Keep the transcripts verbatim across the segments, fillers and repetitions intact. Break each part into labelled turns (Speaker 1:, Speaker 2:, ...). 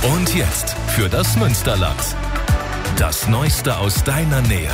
Speaker 1: Und jetzt für das Münsterland. Das Neueste aus deiner Nähe.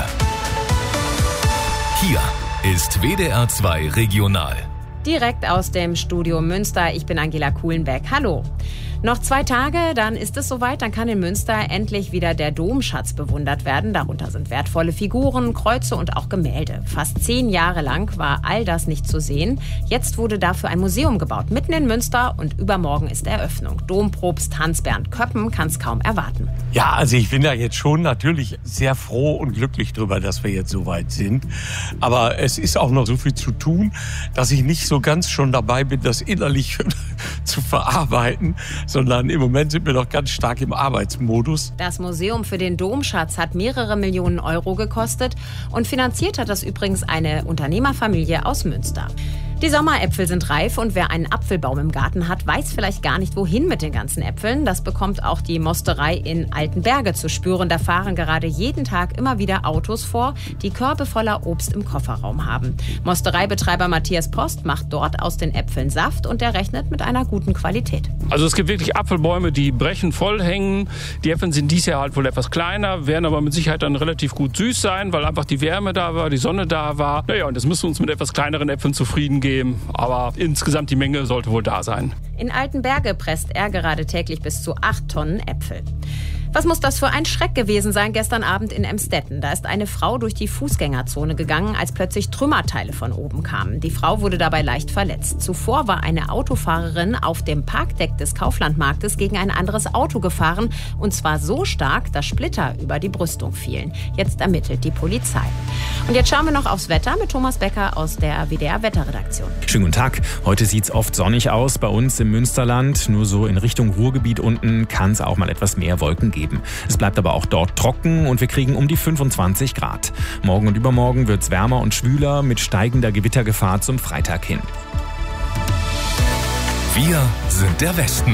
Speaker 1: Hier ist W D R zwei Regional.
Speaker 2: Direkt aus dem Studio Münster. Ich bin Angela Kuhlenbeck. Hallo. Noch zwei Tage, dann ist es soweit. Dann kann in Münster endlich wieder der Domschatz bewundert werden. Darunter sind wertvolle Figuren, Kreuze und auch Gemälde. Fast zehn Jahre lang war all das nicht zu sehen. Jetzt wurde dafür ein Museum gebaut, mitten in Münster. Und übermorgen ist Eröffnung. Dompropst Hans-Bernd Köppen kann es kaum erwarten.
Speaker 3: Ja, also ich bin da jetzt schon natürlich sehr froh und glücklich drüber, dass wir jetzt so weit sind. Aber es ist auch noch so viel zu tun, dass ich nicht so ganz schon dabei bin, das innerlich zu verarbeiten, sondern im Moment sind wir noch ganz stark im Arbeitsmodus.
Speaker 2: Das Museum für den Domschatz hat mehrere Millionen Euro gekostet und finanziert hat das übrigens eine Unternehmerfamilie aus Münster. Die Sommeräpfel sind reif und wer einen Apfelbaum im Garten hat, weiß vielleicht gar nicht, wohin mit den ganzen Äpfeln. Das bekommt auch die Mosterei in Altenberge zu spüren. Da fahren gerade jeden Tag immer wieder Autos vor, die Körbe voller Obst im Kofferraum haben. Mostereibetreiber Matthias Post macht dort aus den Äpfeln Saft und der rechnet mit einer guten Qualität.
Speaker 4: Also es gibt wirklich Apfelbäume, die brechen voll hängen. Die Äpfel sind dieses Jahr halt wohl etwas kleiner, werden aber mit Sicherheit dann relativ gut süß sein, weil einfach die Wärme da war, die Sonne da war. Naja, und das müssen wir uns mit etwas kleineren Äpfeln zufrieden geben. Aber insgesamt die Menge sollte wohl da sein.
Speaker 2: In Altenberge presst er gerade täglich bis zu acht Tonnen Äpfel. Was muss das für ein Schreck gewesen sein gestern Abend in Emstetten? Da ist eine Frau durch die Fußgängerzone gegangen, als plötzlich Trümmerteile von oben kamen. Die Frau wurde dabei leicht verletzt. Zuvor war eine Autofahrerin auf dem Parkdeck des Kauflandmarktes gegen ein anderes Auto gefahren. Und zwar so stark, dass Splitter über die Brüstung fielen. Jetzt ermittelt die Polizei. Und jetzt schauen wir noch aufs Wetter mit Thomas Becker aus der W D R-Wetterredaktion.
Speaker 5: Schönen guten Tag. Heute sieht es oft sonnig aus bei uns im Münsterland. Nur so in Richtung Ruhrgebiet unten kann es auch mal etwas mehr Wolken geben. Es bleibt aber auch dort trocken und wir kriegen um die fünfundzwanzig Grad. Morgen und übermorgen wird es wärmer und schwüler mit steigender Gewittergefahr zum Freitag hin.
Speaker 1: Wir sind der Westen.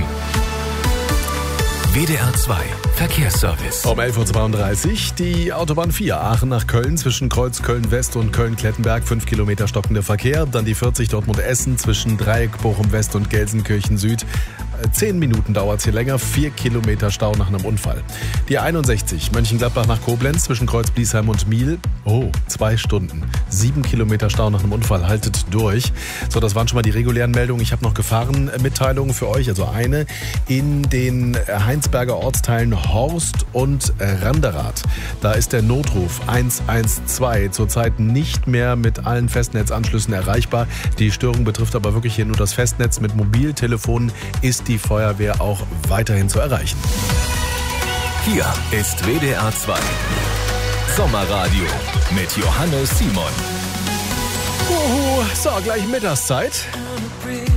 Speaker 1: W D R zwei Verkehrsservice.
Speaker 6: Um elf Uhr zweiunddreißig die Autobahn vier Aachen nach Köln zwischen Kreuz Köln-West und Köln-Klettenberg. fünf Kilometer stockender Verkehr. Dann die vierzig Dortmund-Essen zwischen Dreieck Bochum-West und Gelsenkirchen-Süd. Zehn Minuten dauert es hier länger, vier Kilometer Stau nach einem Unfall. Die einundsechzig Mönchengladbach nach Koblenz zwischen Kreuz Bliesheim und Miel. Oh, zwei Stunden. Sieben Kilometer Stau nach einem Unfall. Haltet durch. So, das waren schon mal die regulären Meldungen. Ich habe noch Gefahrenmitteilungen für euch. Also eine in den Heinsberger Ortsteilen Horst und Randerath. Da ist der Notruf eins eins zwei zurzeit nicht mehr mit allen Festnetzanschlüssen erreichbar. Die Störung betrifft aber wirklich hier nur das Festnetz. Mit Mobiltelefonen ist die Feuerwehr auch weiterhin zu erreichen.
Speaker 1: Hier ist W D R zwei Sommerradio mit Johannes Simon.
Speaker 6: Uhu, so, gleich Mittagszeit.